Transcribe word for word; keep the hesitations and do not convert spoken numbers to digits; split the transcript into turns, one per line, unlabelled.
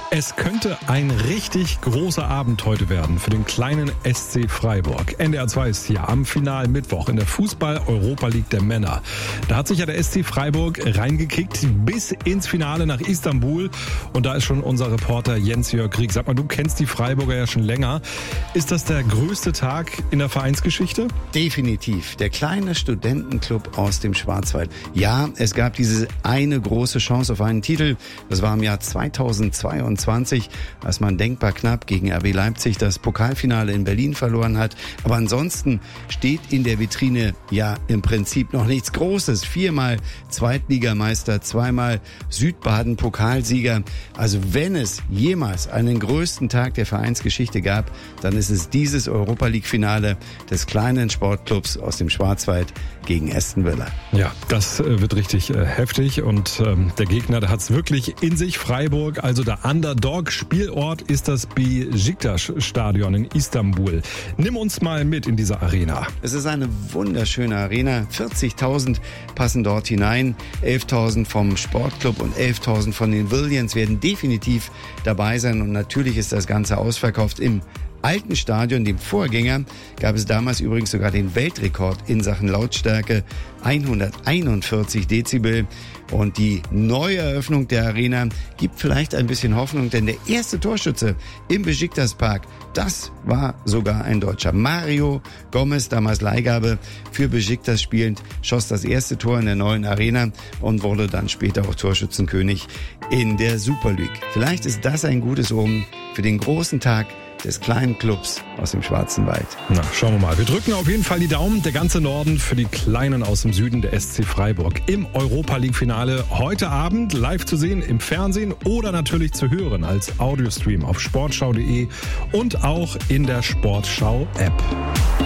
Es könnte ein richtig großer Abend heute werden für den kleinen S C Freiburg. N D R zwei ist hier am finalen Mittwoch in der Fußball-Europa League der Männer. Da hat sich ja der S C Freiburg reingekickt bis ins Finale nach Istanbul. Und da ist schon unser Reporter Jens-Jörg Krieg. Sag mal, du kennst die Freiburger ja schon länger. Ist das der größte Tag in der Vereinsgeschichte?
Definitiv. Der kleine Studentenclub aus dem Schwarzwald. Ja, es gab diese eine große Chance auf einen Titel. Das war im Jahr zweitausendzweiundzwanzig. Als man denkbar knapp gegen R B Leipzig das Pokalfinale in Berlin verloren hat. Aber ansonsten steht in der Vitrine ja im Prinzip noch nichts Großes. Viermal Zweitligameister, zweimal Südbaden-Pokalsieger. Also wenn es jemals einen größten Tag der Vereinsgeschichte gab, dann ist es dieses Europa-League-Finale des kleinen Sportclubs aus dem Schwarzwald gegen Aston Villa.
Ja, das äh, wird richtig äh, heftig und ähm, der Gegner, der hat es wirklich in sich. Freiburg, also der Underdog-Spielort ist das Beşiktaş-Stadion in Istanbul. Nimm uns mal mit in diese Arena.
Es ist eine wunderschöne Arena. vierzigtausend passen dort hinein. elftausend vom Sportclub und elftausend von den Williams werden definitiv dabei sein. Und natürlich ist das Ganze ausverkauft. Im alten Stadion, dem Vorgänger, gab es damals übrigens sogar den Weltrekord in Sachen Lautstärke, hunderteinundvierzig Dezibel. Und die Neueröffnung der Arena gibt vielleicht ein bisschen Hoffnung, denn der erste Torschütze im Beşiktaş-Park, das war sogar ein Deutscher. Mario Gomez, damals Leihgabe für Beşiktaş spielend, schoss das erste Tor in der neuen Arena und wurde dann später auch Torschützenkönig in der Super League. Vielleicht ist das ein gutes Omen für den großen Tag des kleinen Clubs aus dem Schwarzen Wald.
Na, schauen wir mal. Wir drücken auf jeden Fall die Daumen. Der ganze Norden für die Kleinen aus dem Süden, der S C Freiburg. Im Europa-League-Finale heute Abend live zu sehen im Fernsehen oder natürlich zu hören als Audiostream auf sportschau punkt de und auch in der Sportschau-App.